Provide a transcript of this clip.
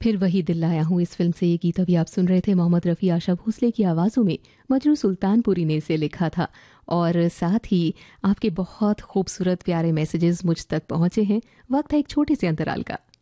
फिर वही दिल लाया हूँ इस फिल्म से ये गीत अभी आप सुन रहे थे। मोहम्मद रफ़ी, आशा भोसले की आवाज़ों में मजरू सुल्तानपुरी ने इसे लिखा था। और साथ ही आपके बहुत खूबसूरत प्यारे मैसेजेस मुझ तक पहुँचे हैं। वक्त है एक छोटे से अंतराल का।